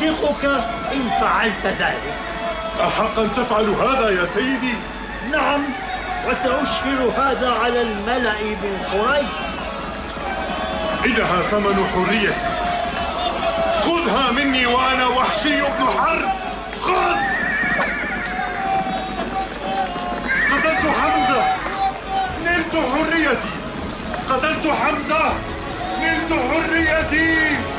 سأصدقك إن فعلت ذلك. أحقا تفعل هذا يا سيدي؟ نعم، وسأشهر هذا على الملأ من قريش. إنها ثمن حريتي، خذها مني وأنا وحشي بن حرب. خذ! قتلت حمزة، نلت حريتي. قتلت حمزة، نلت حريتي.